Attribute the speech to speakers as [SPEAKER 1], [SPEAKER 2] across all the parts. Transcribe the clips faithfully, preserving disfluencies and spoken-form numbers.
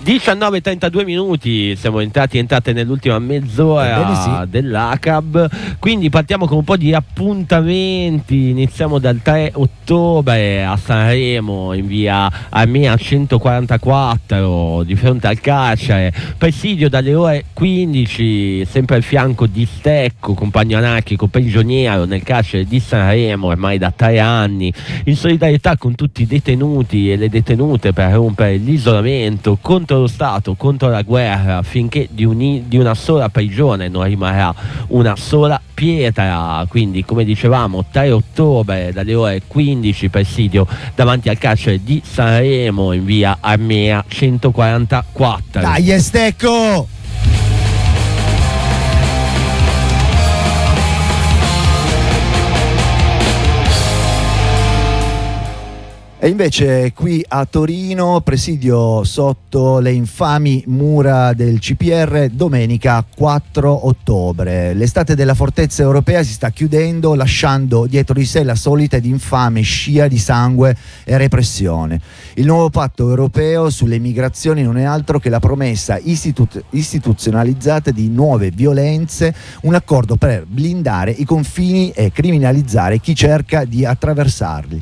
[SPEAKER 1] diciannove e trentadue minuti, siamo entrati entrate nell'ultima mezz'ora sì. dell'A C A B, quindi partiamo con un po' di appuntamenti. Iniziamo dal tre ottobre a Sanremo in via Armea centoquarantaquattro di fronte al carcere, presidio dalle ore quindici, sempre al fianco di Stecco, compagno anarchico prigioniero nel carcere di Sanremo ormai da tre anni, in solidarietà con tutti i detenuti e le detenute per rompere l'isolamento, contro lo Stato, contro la guerra, affinché di, uni, di una sola prigione non rimarrà una sola pietra. Quindi, come dicevamo, tre ottobre dalle ore quindici, presidio davanti al carcere di Sanremo in via Armea centoquarantaquattro.
[SPEAKER 2] Dai, Stecco! E invece qui a Torino, presidio sotto le infami mura del C P R, domenica quattro ottobre. L'estate della fortezza europea si sta chiudendo, lasciando dietro di sé la solita ed infame scia di sangue e repressione. Il nuovo patto europeo sulle migrazioni non è altro che la promessa istitu- istituzionalizzata di nuove violenze, un accordo per blindare i confini e criminalizzare chi cerca di attraversarli.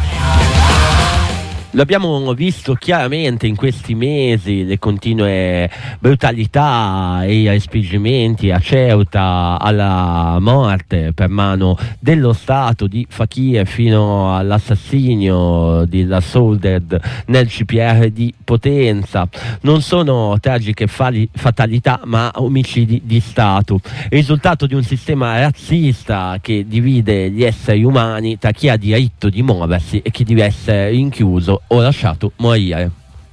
[SPEAKER 1] Lo abbiamo visto chiaramente in questi mesi, le continue brutalità e i respingimenti a Ceuta alla morte per mano dello Stato di Fakir, fino all'assassinio di La Solded nel C P R di Potenza. Non sono tragiche fali- fatalità, ma omicidi di Stato, risultato di un sistema razzista che divide gli esseri umani tra chi ha diritto di muoversi e chi deve essere rinchiuso o lasciato morire.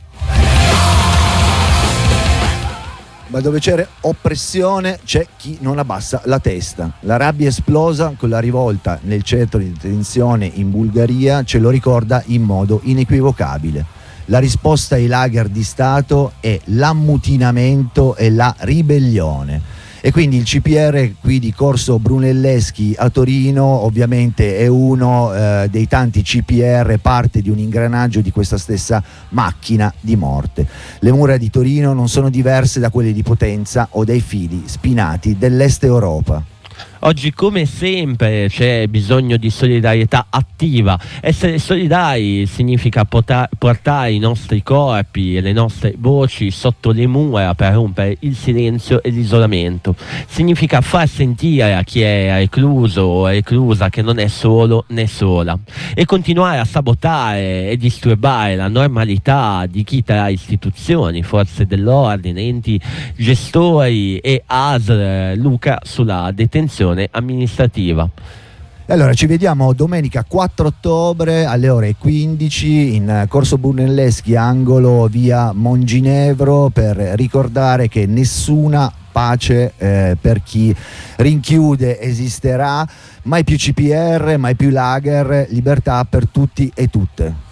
[SPEAKER 2] Ma dove c'è oppressione c'è chi non abbassa la testa. La rabbia esplosa con la rivolta nel centro di detenzione in Bulgaria ce lo ricorda in modo inequivocabile. La risposta ai lager di Stato è l'ammutinamento e la ribellione. E quindi il C P R qui di Corso Brunelleschi a Torino ovviamente è uno eh, dei tanti C P R, parte di un ingranaggio di questa stessa macchina di morte. Le mura di Torino non sono diverse da quelle di Potenza o dai fili spinati dell'Est Europa.
[SPEAKER 1] Oggi come sempre c'è bisogno di solidarietà attiva. Essere solidari significa porta- portare i nostri corpi e le nostre voci sotto le mura per rompere il silenzio e l'isolamento. Significa far sentire a chi è recluso o reclusa che non è solo né sola, e continuare a sabotare e disturbare la normalità di chi tra istituzioni, forze dell'ordine, enti gestori e A S L lucra sulla detenzione amministrativa.
[SPEAKER 2] Allora ci vediamo domenica quattro ottobre alle ore quindici in Corso Brunelleschi, angolo via Monginevro, per ricordare che nessuna pace eh, per chi rinchiude esisterà. Mai più C P R, mai più lager, libertà per tutti e tutte.